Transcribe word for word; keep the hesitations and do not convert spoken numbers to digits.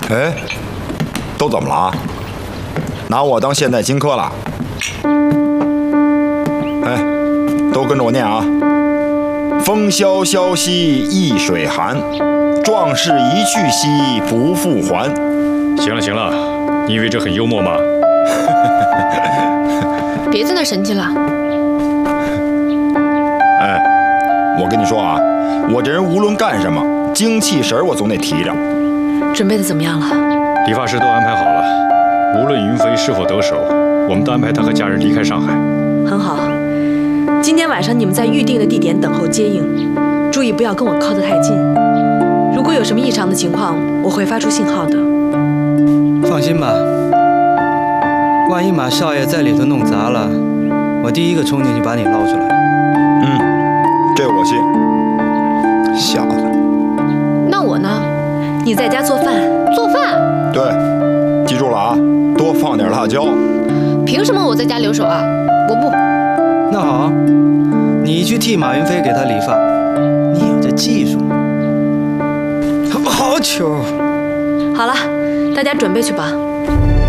哎，都怎么了啊？拿我当现代荆轲了？哎，都跟着我念啊！风萧萧兮易水寒，壮士一去兮不复还。 行了行了，你以为这很幽默吗？ 别在那神气了。 哎，我跟你说啊，我这人无论干什么，精气神我总得提着。 准备的怎么样了？ 理发师都安排好了，无论云飞是否得手，我们都安排他和家人离开上海。 很好，今天晚上你们在预定的地点等候接应，注意不要跟我靠得太近。如果有什么异常的情况，我会发出信号的。 放心吧，万一马少爷在里头弄砸了，我第一个冲进去把你捞出来。 嗯，这我信。小子， 那我呢？ 你在家做饭？ 做饭？ 对，记住了啊，多放点辣椒。 凭什么我在家留守啊？我不。 那好，你去替马云飞给他理发，你有这技术。好球！ 好了，大家准备去吧。